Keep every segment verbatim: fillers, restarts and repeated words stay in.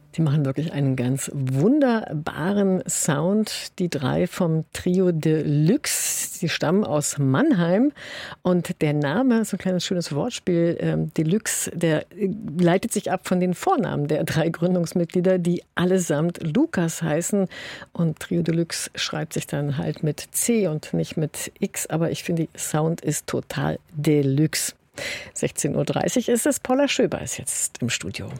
Die machen wirklich einen ganz wunderbaren Sound. Die drei vom Trio Deluxe. Sie stammen aus Mannheim. Und der Name, so ein kleines schönes Wortspiel, ähm, Deluxe, der leitet sich ab von den Vornamen der drei Gründungsmitglieder, die allesamt Lukas heißen. Und Trio Deluxe schreibt sich dann halt mit C und nicht mit X. Aber ich finde, Sound ist total Deluxe. sechzehn Uhr dreißig ist es. Paula Schöber ist jetzt im Studio.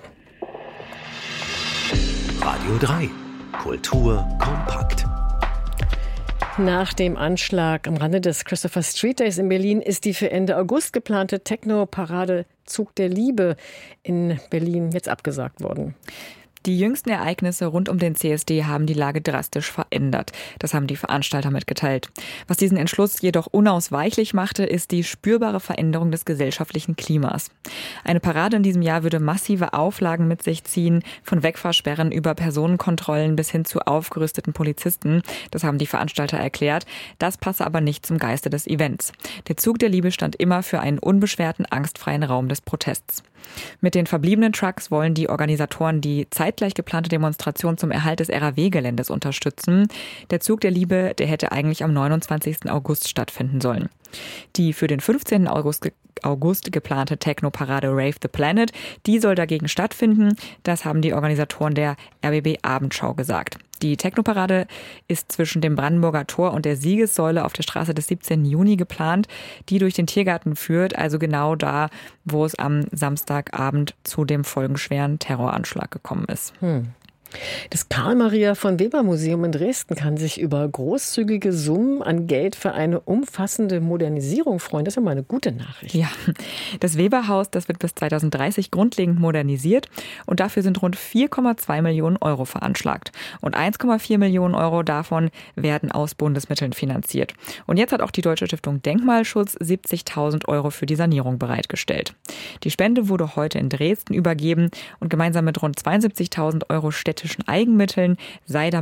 Radio drei. Kultur kompakt. Nach dem Anschlag am Rande des Christopher Street Days in Berlin ist die für Ende August geplante Techno-Parade Zug der Liebe in Berlin jetzt abgesagt worden. Die jüngsten Ereignisse rund um den C S D haben die Lage drastisch verändert. Das haben die Veranstalter mitgeteilt. Was diesen Entschluss jedoch unausweichlich machte, ist die spürbare Veränderung des gesellschaftlichen Klimas. Eine Parade in diesem Jahr würde massive Auflagen mit sich ziehen, von Wegfahrsperren über Personenkontrollen bis hin zu aufgerüsteten Polizisten. Das haben die Veranstalter erklärt. Das passe aber nicht zum Geiste des Events. Der Zug der Liebe stand immer für einen unbeschwerten, angstfreien Raum des Protests. Mit den verbliebenen Trucks wollen die Organisatoren die zeitgleich geplante Demonstration zum Erhalt des R A W-Geländes unterstützen. Der Zug der Liebe, der hätte eigentlich am neunundzwanzigsten August stattfinden sollen. Die für den fünfzehnten August, ge- August geplante Techno-Parade Rave the Planet, die soll dagegen stattfinden. Das haben die Organisatoren der R B B Abendschau gesagt. Die Techno-Parade ist zwischen dem Brandenburger Tor und der Siegessäule auf der Straße des siebzehnten Juni geplant, die durch den Tiergarten führt, also genau da, wo es am Samstagabend zu dem folgenschweren Terroranschlag gekommen ist. Hm. Das Karl-Maria-von-Weber-Museum in Dresden kann sich über großzügige Summen an Geld für eine umfassende Modernisierung freuen. Das ist ja mal eine gute Nachricht. Ja, das Weber-Haus, das wird bis zweitausenddreißig grundlegend modernisiert und dafür sind rund vier Komma zwei Millionen Euro veranschlagt. Und eins Komma vier Millionen Euro davon werden aus Bundesmitteln finanziert. Und jetzt hat auch die Deutsche Stiftung Denkmalschutz siebzigtausend Euro für die Sanierung bereitgestellt. Die Spende wurde heute in Dresden übergeben und gemeinsam mit rund zweiundsiebzigtausend Euro städtischen Eigenmitteln sei damit